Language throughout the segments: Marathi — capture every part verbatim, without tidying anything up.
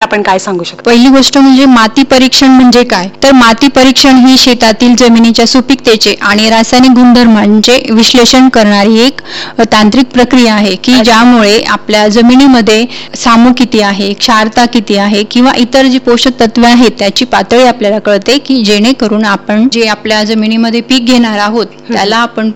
आपण काय सांगू शकतो? पहिली गोष्ट म्हणजे माती परीक्षण म्हणजे काय, तर माती परीक्षण ही शेतातील जमिनीच्या सुपीकतेचे आणि रासायनिक गुणधर्मांचे विश्लेषण करणारी एक तांत्रिक प्रक्रिया आहे की ज्यामुळे आपल्या जमिनीमध्ये सामू किती आहे, क्षारता किती आहे किंवा इतर जी पोषक तत्वे आहेत त्याची पातळी आपल्याला कळते की जेणेकरून आपण जे आपल्या जमिनीमध्ये पीक घेणार आहोत त्याला आपण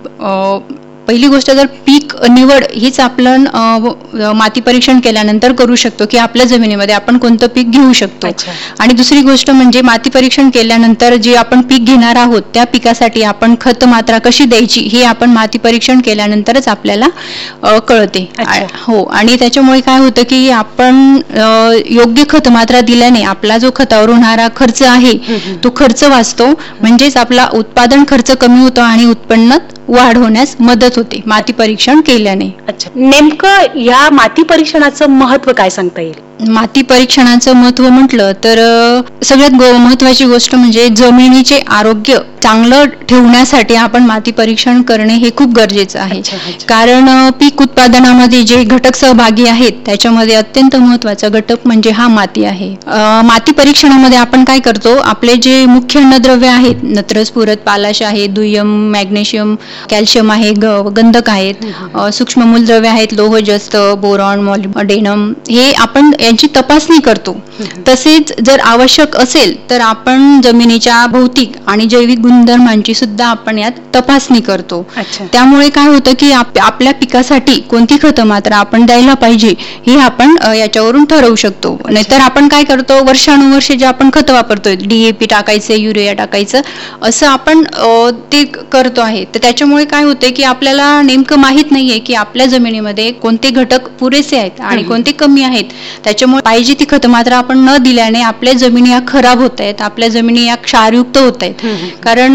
पहिली गोष्ट जर पीक निवड हीच आपण माती परीक्षण केल्यानंतर करू शकतो की आपल्या जमिनीमध्ये आपण कोणतं पीक घेऊ शकतो. आणि दुसरी गोष्ट म्हणजे माती परीक्षण केल्यानंतर जे आपण पीक घेणार आहोत त्या पिकासाठी आपण खत मात्रा कशी द्यायची हे आपण माती परीक्षण केल्यानंतरच आपल्याला कळते. हो, आणि त्याच्यामुळे काय होतं की आपण योग्य खत मात्रा दिल्याने आपला जो खतावर होणारा खर्च आहे तो खर्च वाचतो, म्हणजेच आपला उत्पादन खर्च कमी होतो आणि उत्पन्नात वाढ होण्यास मदत होते माती परीक्षण केल्याने. अच्छा, नेमकं या माती परीक्षणाचं महत्व काय सांगता येईल? माती परीक्षणाचं महत्व म्हटलं तर सगळ्यात महत्वाची गोष्ट म्हणजे जमिनीचे आरोग्य चांगलं ठेवण्यासाठी आपण माती परीक्षण करणे हे खूप गरजेचं आहे. कारण पीक उत्पादनामध्ये जे घटक सहभागी आहेत त्याच्यामध्ये अत्यंत महत्वाचा घटक म्हणजे हा माती आहे. माती परीक्षणामध्ये आपण काय करतो, आपले जे मुख्य अन्नद्रव्य आहेत, नत्र, स्फुरद, पालाश आहे, दुय्यम, मॅग्नेशियम, कॅल्शियम आहे, गंधक आहेत, सूक्ष्म मूलद्रव्य आहेत, लोह जस्त, बोरॉन, मॉलिब्डेनम, हे आपण यांची तपासणी करतो. तसेच जर आवश्यक असेल तर आपण जमिनीच्या भौतिक आणि जैविक गुणधर्मांची सुद्धा आपण यात तपासणी करतो. त्यामुळे काय होतं की आपल्या पिकासाठी कोणती खत मात्रा आपण द्यायला पाहिजे हे आपण याच्यावरून ठरवू शकतो. नाहीतर आपण काय करतो, वर्षानुवर्षे जे आपण खत वापरतोय, डीएपी टाकायचं, युरिया टाकायचं, असं आपण ते करतो आहे. तर त्याच्यामुळे काय होते की आपल्याला नेमकं माहित नाहीये की आपल्या जमिनीमध्ये कोणते घटक पुरेसे आहेत आणि कोणते कमी आहेत. त्याच्यामुळे पाहिजे ती खत मात्रा आपण न दिल्याने आपल्या जमिनी या खराब होत आहेत, आपल्या जमिनी या क्षारयुक्त होत आहेत. कारण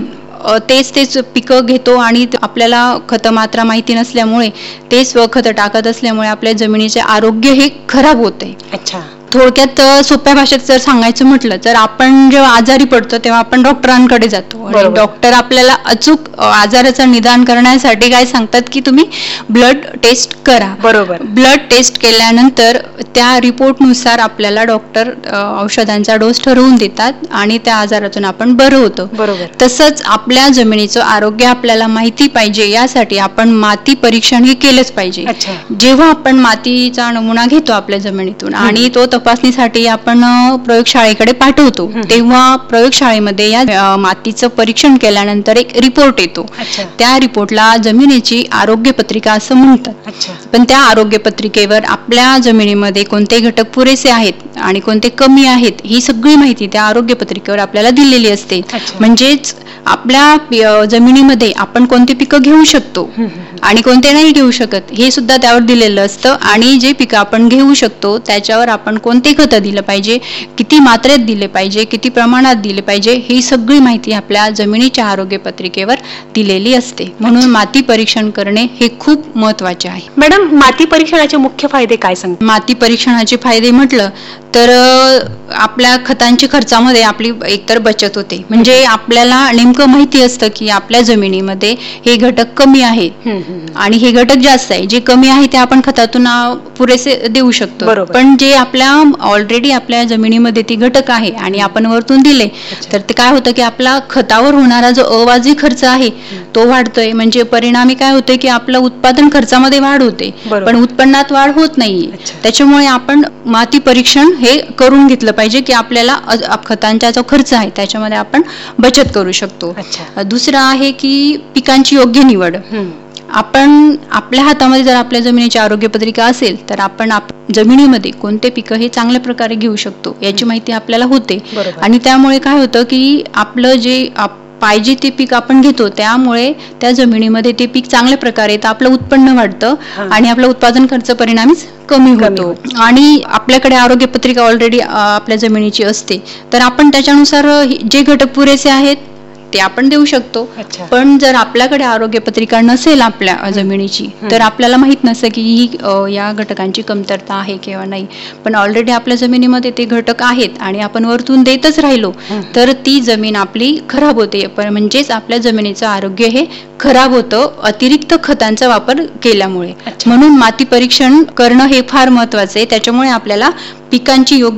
तेच तेच पिकं घेतो आणि आपल्याला खत मात्रा माहिती नसल्यामुळे तेच खत टाकत असल्यामुळे आपल्या जमिनीचे आरोग्य हे खराब होते. अच्छा, थोडक्यात सोप्या भाषेत जर सांगायचं म्हटलं तर आपण जेव्हा आजारी पडतो तेव्हा आपण डॉक्टरांकडे जातो आणि डॉक्टर आपल्याला अचूक आजाराचं निदान करण्यासाठी काय सांगतात की तुम्ही ब्लड टेस्ट करा. बरोबर, ब्लड टेस्ट केल्यानंतर त्या रिपोर्टनुसार आपल्याला डॉक्टर औषधांचा डोस ठरवून देतात आणि त्या आजारातून आपण बरं होतो. बरोबर, तसंच आपल्या जमिनीचं आरोग्य आपल्याला माहिती पाहिजे यासाठी आपण माती परीक्षण हे केलंच पाहिजे. जेव्हा आपण मातीचा नमुना घेतो आपल्या जमिनीतून आणि तो तपासणीसाठी आपण प्रयोगशाळेकडे पाठवतो, तेव्हा प्रयोगशाळेमध्ये या मातीचं परीक्षण केल्यानंतर एक रिपोर्ट येतो. त्या रिपोर्टला जमिनीची आरोग्य पत्रिका असं म्हणतात. पण त्या आरोग्य पत्रिकेवर आपल्या जमिनीमध्ये कोणते घटक पुरेसे आहेत आणि कोणते कमी आहेत ही सगळी माहिती त्या आरोग्य पत्रिकेवर आपल्याला दिलेली असते. म्हणजेच आपल्या जमिनीमध्ये आपण कोणते पिकं घेऊ शकतो आणि कोणते नाही घेऊ शकत हे सुद्धा त्यावर दिलेलं असतं. आणि जे पिकं आपण घेऊ शकतो त्याच्यावर आपण कोणते खत दिलं पाहिजे, किती मात्रेत दिले पाहिजे, किती प्रमाणात दिले पाहिजे, ही सगळी माहिती आपल्या जमिनीच्या आरोग्य पत्रिकेवर दिलेली असते. म्हणून माती परीक्षण करणे हे खूप महत्वाचे आहे. मॅडम, माती परीक्षणाचे मुख्य फायदे काय सांगतात? माती परीक्षणाचे फायदे म्हटलं तर आपल्या खतांच्या खर्चामध्ये आपली एकतर बचत होते. म्हणजे आपल्याला नेमकं माहिती असतं की आपल्या जमिनीमध्ये हे घटक कमी आहे आणि हे घटक जास्त आहे. जे कमी आहे ते आपण खतातून पुरेसे देऊ शकतो. पण जे आपल्या ऑलरेडी आपल्या जमिनीमध्ये ते घटक आहे आणि आपण वरतून दिले तर ते काय होतं की आपला खतावर होणारा जो अवाजवी खर्च आहे तो वाढतोय. म्हणजे परिणामी काय होतंय की आपलं उत्पादन खर्चामध्ये वाढ होते पण उत्पन्नात वाढ होत नाहीये. त्याच्यामुळे आपण माती परीक्षण हे करून घेतलं पाहिजे की आपल्याला खतांचा जो खर्च आहे त्याच्यामध्ये आपण बचत करू शकतो. दुसरं आहे की पिकांची योग्य निवड. आपण आपल्या हातामध्ये जर आपल्या जमिनीची आरोग्य पत्रिका असेल तर आपण जमिनीमध्ये कोणते पिकं हे चांगल्या प्रकारे घेऊ शकतो याची माहिती आपल्याला होते. आणि त्यामुळे काय होतं की आपलं जे पाहिजे ते पीक आपण घेतो त्यामुळे त्या जमिनीमध्ये ते पीक चांगल्या प्रकारे येतं, आपलं उत्पन्न वाढतं आणि आपलं उत्पादन खर्च परिणामीच कमी होतो. आणि आपल्याकडे आरोग्य पत्रिका ऑलरेडी आपल्या जमिनीची असते तर आपण त्याच्यानुसार जे घटक पुरेसे आहेत ते आपण देऊ शकतो. पण जर आपल्याकडे आरोग्य पत्रिका नसेल आपल्या जमिनीची तर आपल्याला माहित नसतं की ही या घटकांची कमतरता आहे किंवा नाही. पण ऑलरेडी आपल्या जमिनीमध्ये ते घटक आहेत आणि आपण वरतून देतच राहिलो तर ती जमीन आपली खराब होते. पण म्हणजेच आपल्या जमिनीचं आरोग्य हे खराब होतं अतिरिक्त खतांचा वापर केल्यामुळे. म्हणून माती परीक्षण करणं हे फार महत्वाचं आहे. त्याच्यामुळे आपल्याला पिकांची योग्य